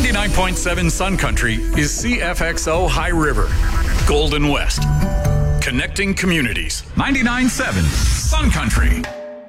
99.7 Sun Country is CFXO High River, Golden West. Connecting communities. 99.7 Sun Country.